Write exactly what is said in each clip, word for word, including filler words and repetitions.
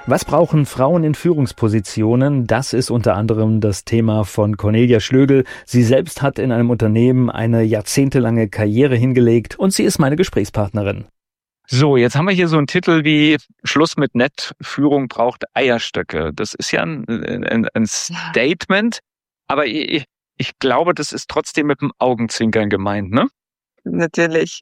Was brauchen Frauen in Führungspositionen? Das ist unter anderem das Thema von Cornelia Schlögl. Sie selbst hat in einem Unternehmen eine jahrzehntelange Karriere hingelegt und sie ist meine Gesprächspartnerin. So, jetzt haben wir hier so einen Titel wie Schluss mit nett, Führung braucht Eierstöcke. Das ist ja ein, ein, ein Statement, aber ich, ich glaube, das ist trotzdem mit dem Augenzwinkern gemeint, ne? Natürlich.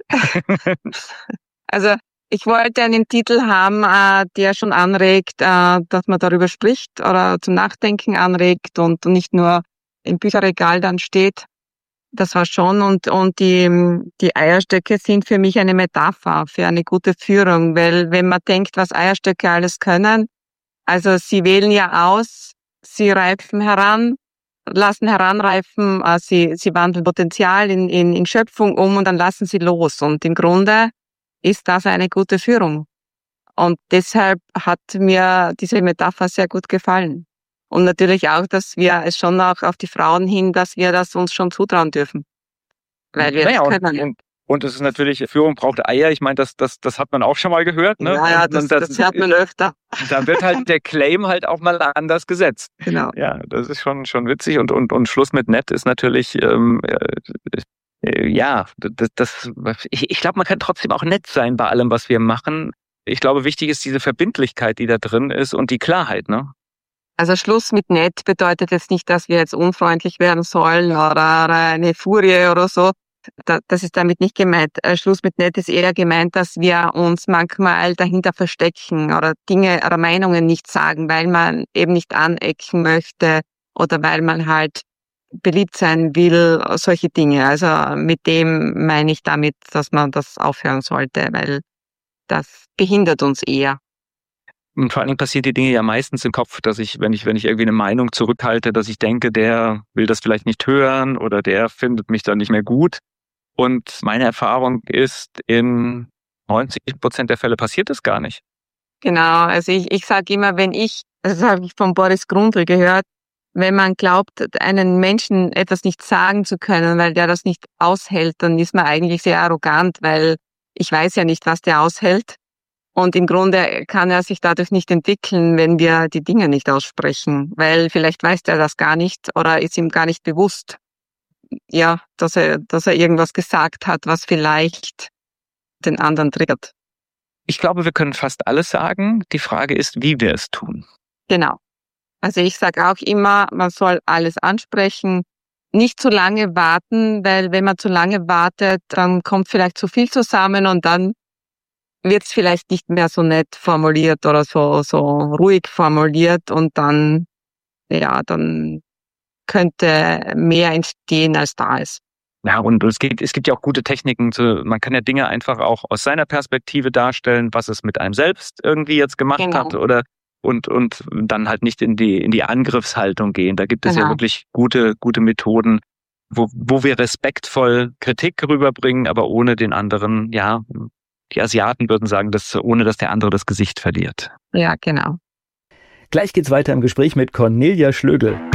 Also ich wollte einen Titel haben, äh, der schon anregt, äh, dass man darüber spricht oder zum Nachdenken anregt und nicht nur im Bücherregal dann steht. Das war schon und und die die Eierstöcke sind für mich eine Metapher für eine gute Führung, weil wenn man denkt, was Eierstöcke alles können, also sie wählen ja aus, sie reifen heran, lassen heranreifen, äh, sie sie wandeln Potenzial in in in Schöpfung um und dann lassen sie los und im Grunde ist das eine gute Führung. Und deshalb hat mir diese Metapher sehr gut gefallen. Und natürlich auch, dass wir es schon auch auf die Frauen hin, dass wir das uns schon zutrauen dürfen. Weil wir naja, das können. Und, und es ist natürlich, Führung braucht Eier. Ich meine, das, das, das hat man auch schon mal gehört. Ne? Ja, ja, das, das, das hört man öfter. Da wird halt der Claim halt auch mal anders gesetzt. Genau. Ja, das ist schon, schon witzig. Und, und, und Schluss mit nett ist natürlich, ähm, äh, ja, das, das, ich, ich glaube, man kann trotzdem auch nett sein bei allem, was wir machen. Ich glaube, wichtig ist diese Verbindlichkeit, die da drin ist und die Klarheit, ne? Also Schluss mit nett bedeutet jetzt nicht, dass wir jetzt unfreundlich werden sollen oder eine Furie oder so. Das ist damit nicht gemeint. Schluss mit nett ist eher gemeint, dass wir uns manchmal dahinter verstecken oder Dinge oder Meinungen nicht sagen, weil man eben nicht anecken möchte oder weil man halt beliebt sein will, solche Dinge. Also mit dem meine ich damit, dass man das aufhören sollte, weil das behindert uns eher. Und vor allen Dingen passiert die Dinge ja meistens im Kopf, dass ich, wenn ich, wenn ich irgendwie eine Meinung zurückhalte, dass ich denke, der will das vielleicht nicht hören oder der findet mich dann nicht mehr gut. Und meine Erfahrung ist, in neunzig Prozent der Fälle passiert das gar nicht. Genau, also ich, ich sage immer, wenn ich, das habe ich von Boris Grundl gehört, wenn man glaubt, einen Menschen etwas nicht sagen zu können, weil der das nicht aushält, dann ist man eigentlich sehr arrogant, weil ich weiß ja nicht, was der aushält. Und im Grunde kann er sich dadurch nicht entwickeln, wenn wir die Dinge nicht aussprechen, weil vielleicht weiß er das gar nicht oder ist ihm gar nicht bewusst, ja, dass er, dass er irgendwas gesagt hat, was vielleicht den anderen triggert. Ich glaube, wir können fast alles sagen. Die Frage ist, wie wir es tun. Genau. Also ich sage auch immer, man soll alles ansprechen, nicht zu lange warten, weil wenn man zu lange wartet, dann kommt vielleicht zu viel zusammen und dann wird es vielleicht nicht mehr so nett formuliert oder so so ruhig formuliert und dann, ja, dann könnte mehr entstehen, als da ist. Ja, und es gibt, es gibt ja auch gute Techniken. Zu, man kann ja Dinge einfach auch aus seiner Perspektive darstellen, was es mit einem selbst irgendwie jetzt gemacht Genau. hat oder und und dann halt nicht in die in die Angriffshaltung gehen. Da gibt es Genau. ja wirklich gute gute Methoden, wo wo wir respektvoll Kritik rüberbringen, aber ohne den anderen, ja, die Asiaten würden sagen, dass ohne dass der andere das Gesicht verliert. Ja, genau. Gleich geht's weiter im Gespräch mit Cornelia Schlögl.